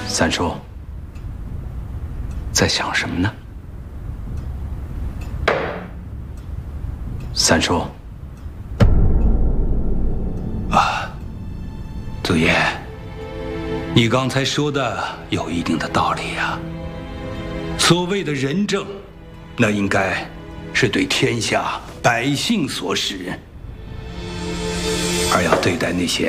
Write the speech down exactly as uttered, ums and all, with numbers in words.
三叔，在想什么呢？三叔， 啊，祖爷，你刚才说的有一定的道理呀。所谓的仁政，那应该是对天下百姓所使，而要对待那些